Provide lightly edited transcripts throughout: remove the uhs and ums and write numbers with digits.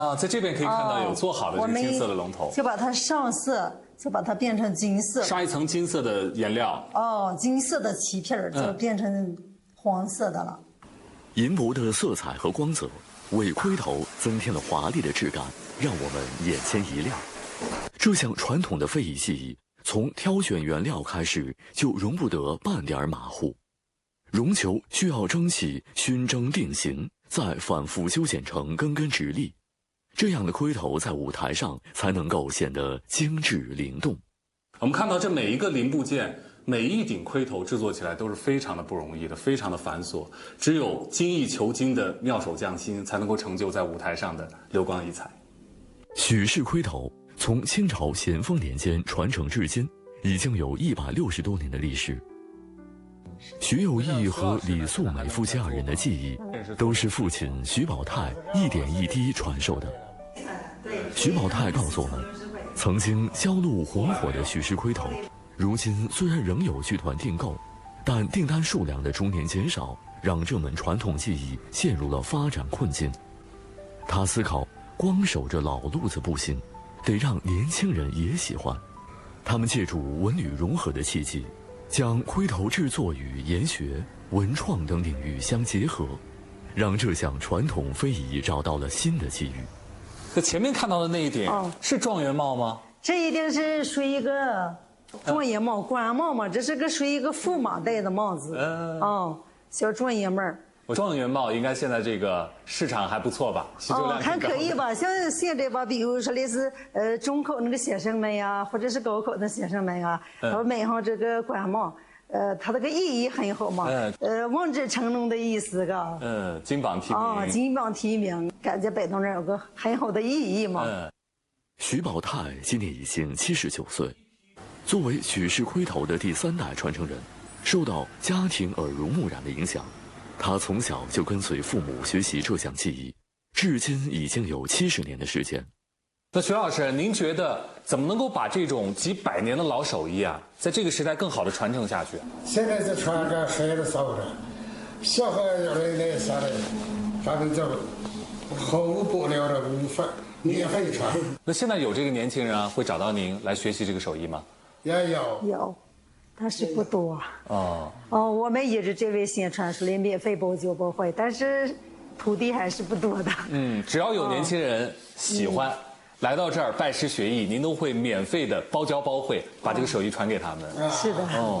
啊，在这边可以看到有做好的这个金色的龙头， 就把它上色，就把它变成金色， 刷一层金色的颜料。 哦，金色的漆皮儿就变成黄色的了。 银箔的色彩和光泽为盔头增添了华丽的质感，让我们眼前一亮。这项传统的非遗技艺，从挑选原料开始就容不得半点马虎。绒球需要蒸汽熏蒸定型，再反复修剪成根根直立，这样的盔头在舞台上才能够显得精致灵动。 我们看到这每一个零部件，每一顶盔头制作起来都是非常的不容易的，非常的繁琐。只有精益求精的妙手匠心，才能够成就在舞台上的流光溢彩。 许氏盔头从清朝咸丰年间传承至今，已经有160多年的历史。徐有义和李素梅夫妻2人的技艺，都是父亲徐宝泰一点一滴传授的。徐宝泰告诉我们，曾经销路红火的许氏盔头，如今虽然仍有剧团订购，但订单数量的逐年减少，让这门传统技艺陷入了发展困境。他思考，光守着老路子不行，得让年轻人也喜欢。他们借助文旅融合的契机，将盔头制作与研学、文创等领域相结合，让这项传统非遗找到了新的机遇。 那前面看到的那一顶，是状元帽吗？ 这一定是属于一个状元帽、官帽嘛，这是个属于一个驸马戴的帽子。小状元帽。 状元帽应该现在这个市场还不错吧？需求量还可以吧。像现在吧，比如说类似中考那个学生们呀，或者是高考的学生们啊，买上这个官帽，它这个意义很好嘛。望子成龙的意思，嘎。 金榜题名。 金榜题名，感觉摆到那儿有个很好的意义嘛。 徐宝泰今年已经79岁，作为许氏盔头的第3代传承人，受到家庭耳濡目染的影响。他从小就跟随父母学习这项技艺，至今已经有70年的时间。 那徐老师，您觉得怎么能够把这种几百年的老手艺啊，在这个时代更好的传承下去？ 现在这传着孩子少着，小孩要来啥的，咱们这毫无保留的免费传。 那现在有这个年轻人啊，会找到您来学习这个手艺吗？ 也有。 有。但是不多我们一直这位先传出来免费包教包会，但是徒弟还是不多的。 只要有年轻人喜欢来到这儿拜师学艺，您都会免费的包教包会，把这个手艺传给他们。 是的。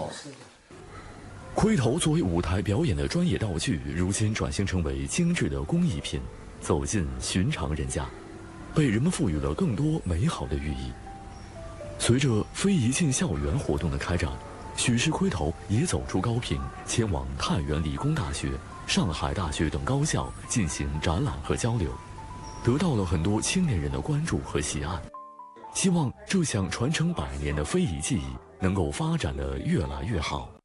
盔头作为舞台表演的专业道具，如今转型成为精致的工艺品，走进寻常人家，被人们赋予了更多美好的寓意。随着非遗进校园活动的开展，许氏盔头也走出高平，前往太原理工大学、上海大学等高校进行展览和交流，得到了很多青年人的关注和喜爱。希望这项传承100年的非遗技艺能够发展得越来越好。